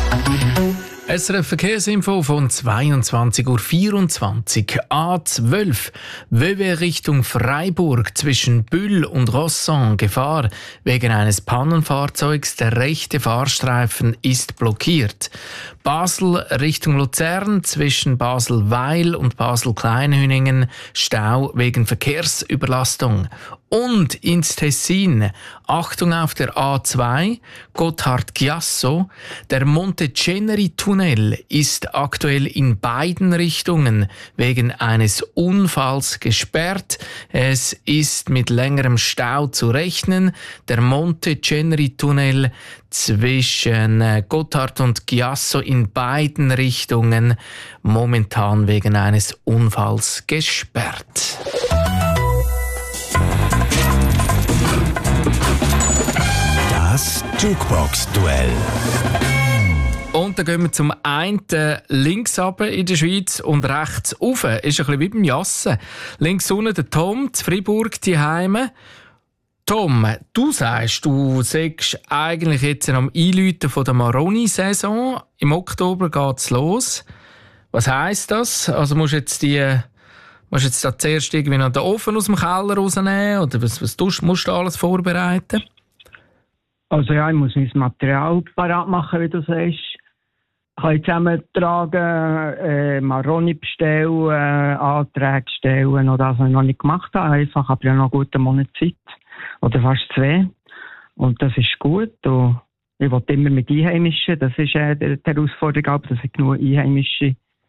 SRF Verkehrsinfo von 22:24 Uhr. A12 Vevey Richtung Freiburg zwischen Bühl und Rosson Gefahr wegen eines Pannenfahrzeugs. Der rechte Fahrstreifen ist blockiert. Basel Richtung Luzern zwischen Basel-Weil und Basel-Kleinhüningen Stau wegen Verkehrsüberlastung. Und ins Tessin, Achtung auf der A2, Gotthard-Chiasso, der Monte Ceneri-Tunnel ist aktuell in beiden Richtungen wegen eines Unfalls gesperrt. Es ist mit längerem Stau zu rechnen. Der Monte Ceneri-Tunnel zwischen Gotthard und Chiasso in beiden Richtungen momentan wegen eines Unfalls gesperrt. Das Jukebox-Duell. Und dann gehen wir zum einen links runter in der Schweiz und rechts rauf. Ist ein bisschen wie beim Jassen. Links unten der Tom, zu Freiburg, die Heime. Tom, du sagst, du sagst eigentlich jetzt am Einläuten von der Maroni-Saison. Im Oktober geht's los. Was heisst das? Also musst du jetzt da zuerst irgendwie noch den Ofen aus dem Keller rausnehmen? Oder was musst du alles vorbereiten? Also ja, ich muss mein Material parat machen, wie du sagst. Ich kann zusammentragen, Maroni bestellen, Anträge stellen oder das, was ich noch nicht gemacht habe. Einfach, aber ja noch einen guten Monat Zeit. Oder fast 2. Und das ist gut. Und ich will immer mit Einheimischen. Das ist die Herausforderung, dass ich genug Einheimische